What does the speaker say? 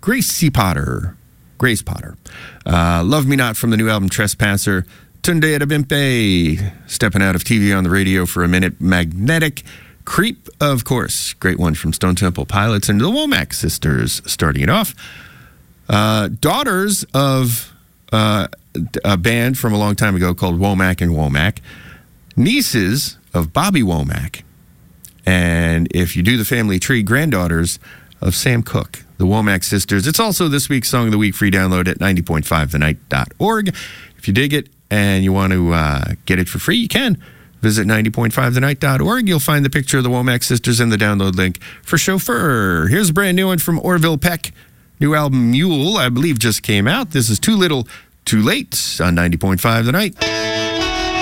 Grace Potter. Love Me Not from the new album Trespasser. Tunde Adebimpe, stepping out of TV on the radio for a minute. Magnetic. Creep, of course. Great one from Stone Temple Pilots. And the Womack Sisters starting it off. Daughters of a band from a long time ago called Womack and Womack. Nieces of Bobby Womack. And if you do the family tree, granddaughters of Sam Cooke, the Womack Sisters. It's also this week's Song of the Week. Free download at 90.5thenight.org. If you dig it and you want to get it for free, you can. Visit 90.5thenight.org. You'll find the picture of the Womack Sisters in the download link for Chauffeur. Here's a brand new one from Orville Peck. New album Mule, I believe, just came out. This is Too Little, Too Late on 90.5 The Night.